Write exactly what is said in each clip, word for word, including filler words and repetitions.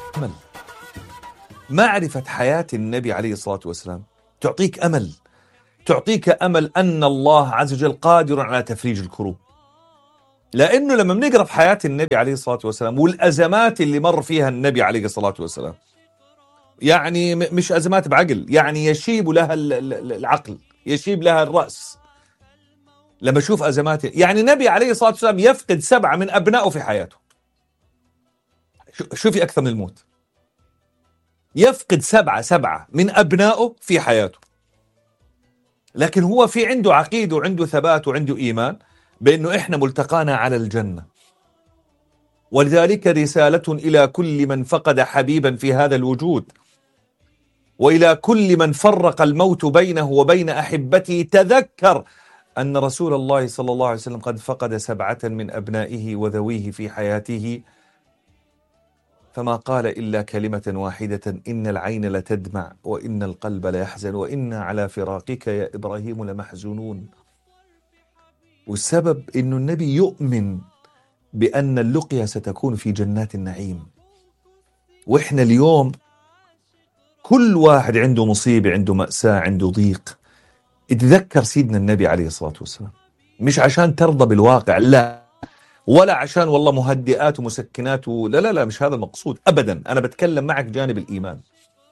أمل. معرفة حياة النبي عليه الصلاة والسلام تعطيك أمل، تعطيك أمل أن الله عز وجل قادر على تفريج الكروب. لأنه لما بنقرأ في حياة النبي عليه الصلاة والسلام والأزمات اللي مر فيها النبي عليه الصلاة والسلام، يعني مش أزمات بعقل، يعني يشيب لها العقل، يشيب لها الرأس لما أشوف أزمات. يعني النبي عليه الصلاة والسلام يفقد سبعة من أبنائه في حياته. شوفي أكثر من الموت، يفقد سبعة سبعة من أبنائه في حياته، لكن هو في عنده عقيدة وعنده ثبات وعنده إيمان بأنه إحنا ملتقانا على الجنة. ولذلك رسالة إلى كل من فقد حبيبا في هذا الوجود، وإلى كل من فرق الموت بينه وبين أحبته، تذكر أن رسول الله صلى الله عليه وسلم قد فقد سبعة من أبنائه وذويه في حياته، فما قال إلا كلمة واحدة: إن العين لتدمع وإن القلب ليحزن وإنا على فراقك يا إبراهيم لمحزونون. والسبب إنه النبي يؤمن بأن اللقيا ستكون في جنات النعيم. وإحنا اليوم كل واحد عنده مصيبة، عنده مأساة، عنده ضيق، اتذكر سيدنا النبي عليه الصلاة والسلام. مش عشان ترضى بالواقع، لا، ولا عشان والله مهدئات ومسكنات و... لا لا لا، مش هذا المقصود أبدا. أنا بتكلم معك جانب الإيمان.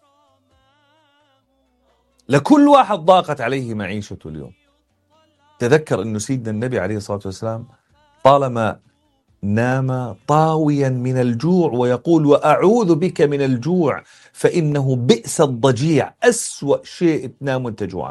لكل واحد ضاقت عليه معيشته اليوم، تذكر أنه سيدنا النبي عليه الصلاة والسلام طالما نام طاويا من الجوع ويقول: وأعوذ بك من الجوع فإنه بئس الضجيع، أسوأ شيء تنام وانت جوعان.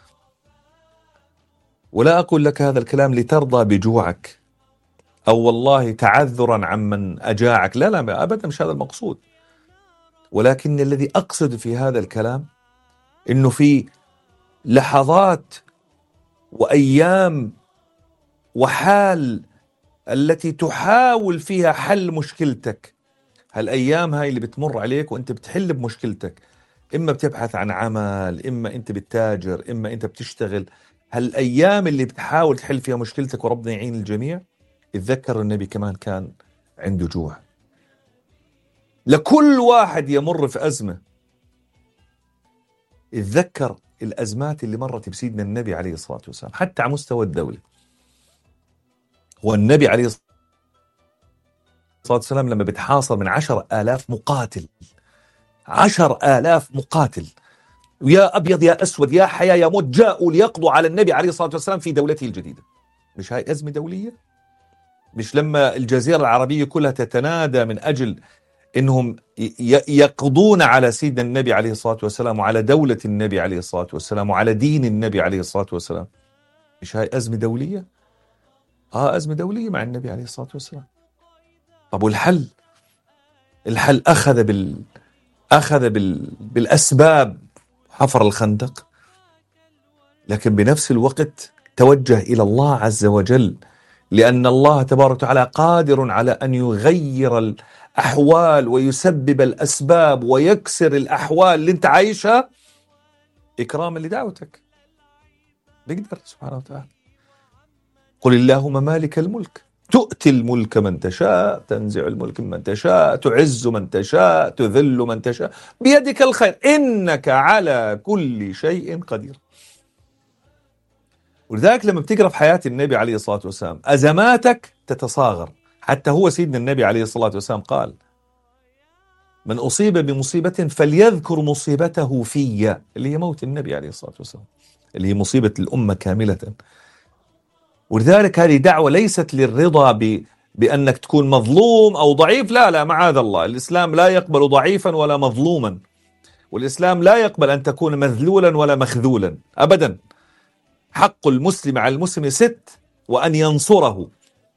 ولا أقول لك هذا الكلام لترضى بجوعك أو والله تعذرا عمن أجاعك، لا لا أبدا، مش هذا المقصود. ولكن الذي أقصد في هذا الكلام إنه في لحظات وأيام وحال التي تحاول فيها حل مشكلتك، هالأيام هاي اللي بتمر عليك وأنت بتحل بمشكلتك، إما بتبحث عن عمل، إما أنت بتتاجر، إما أنت بتشتغل، هالأيام اللي بتحاول تحل فيها مشكلتك وربنا يعين الجميع، اتذكر النبي كمان كان عنده جوع. لكل واحد يمر في أزمة اتذكر الأزمات اللي مرت بسيدنا النبي عليه الصلاة والسلام، حتى على مستوى الدولة. والنبي عليه الصلاة والسلام لما بتحاصر من عشر آلاف مقاتل، عشر آلاف مقاتل، ويا أبيض يا أسود يا حياة يا موت، جاءوا ليقضوا على النبي عليه الصلاة والسلام في دولته الجديدة. مش هاي أزمة دولية؟ مش لما الجزيرة العربية كلها تتنادى من أجل إنهم يقضون على سيدنا النبي عليه الصلاة والسلام وعلى دولة النبي عليه الصلاة والسلام وعلى دين النبي عليه الصلاة والسلام؟ مش هاي أزمة دولية؟ آه أزمة دولية مع النبي عليه الصلاة والسلام. طب والحل؟ الحل أخذ بال أخذ بال... بالأسباب، حفر الخندق، لكن بنفس الوقت توجه إلى الله عز وجل، لأن الله تبارك وتعالى قادر على أن يغير الأحوال ويسبب الأسباب ويكسر الأحوال اللي أنت عايشها إكراما لدعوتك. بيقدر سبحانه وتعالى. قل اللهم مالك الملك تؤتي الملك من تشاء، تنزع الملك من تشاء، تعز من تشاء، تذل من تشاء، بيدك الخير إنك على كل شيء قدير. ولذلك لما بتقرأ في حياة النبي عليه الصلاة والسلام أزماتك تتصاغر. حتى هو سيدنا النبي عليه الصلاة والسلام قال: من أصيب بمصيبة فليذكر مصيبته في، اللي هي موت النبي عليه الصلاة والسلام، اللي هي مصيبة الأمة كاملة. ولذلك هذه دعوة ليست للرضا ب... بأنك تكون مظلوم أو ضعيف، لا لا، معاذ الله. الإسلام لا يقبل ضعيفا ولا مظلوما، والإسلام لا يقبل أن تكون مذلولا ولا مخذولا أبدا. حق المسلم على المسلم ست، وأن ينصره.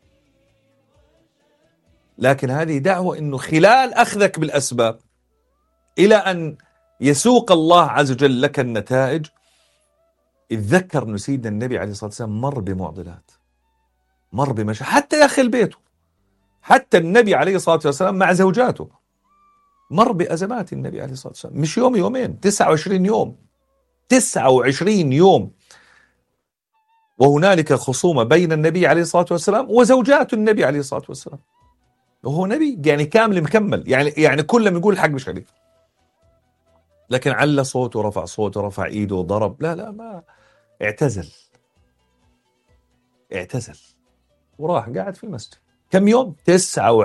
لكن هذه دعوة أنه خلال أخذك بالأسباب إلى أن يسوق الله عز وجل لك النتائج، اتذكر أن سيدنا النبي عليه الصلاة والسلام مر بمعضلات، مر بمشاكل، حتى داخل بيته، حتى النبي عليه الصلاة والسلام مع زوجاته مر بأزمات. النبي عليه الصلاة والسلام مش يوم يومين، تسعة وعشرين يوم، تسعة وعشرين يوم، وهنالك خصومة بين النبي عليه الصلاة والسلام وزوجات النبي عليه الصلاة والسلام. وهو نبي يعني كامل مكمل، يعني يعني كل ما يقول الحق مش عليه، لكن على صوته، رفع صوته، رفع ايده وضرب، لا لا ما اعتزل اعتزل وراح قاعد في المسجد كم يوم؟ تسعة